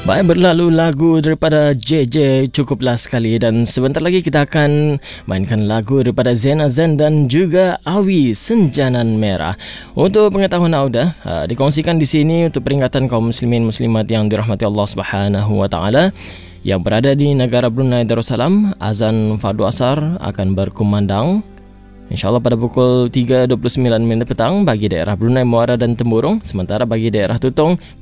Baik, berlalu lagu daripada JJ cukuplah sekali, dan sebentar lagi kita akan mainkan lagu daripada Zena Zen dan juga Awi, Senjanan Merah. Untuk pengetahuan Auda, dikongsikan di sini untuk peringatan kaum muslimin muslimat yang dirahmati Allah Subhanahu wa taala yang berada di negara Brunei Darussalam. Azan fardu asar akan berkumandang InsyaAllah pada pukul 3.29 petang bagi daerah Brunei Muara dan Temburong, sementara bagi daerah Tutong